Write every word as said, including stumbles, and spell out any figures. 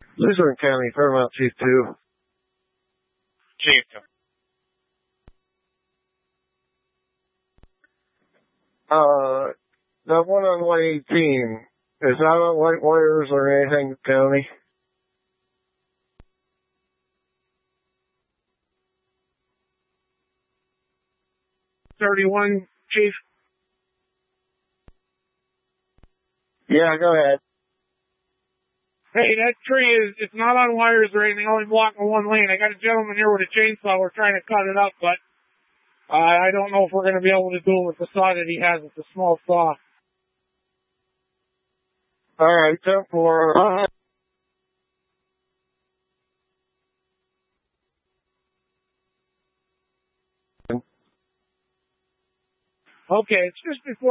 Luzerne County, Paramount Chief two. Chief. Uh, that one on line eighteen, is that on light wires or anything, County? thirty-one, Chief. Yeah, go ahead. Hey, that tree is, it's not on wires or anything, only blocking one lane. I got a gentleman here with a chainsaw. We're trying to cut it up, but uh, I don't know if we're going to be able to do it with the saw that he has. It's a small saw. All right, ten four. Uh, Okay, it's just before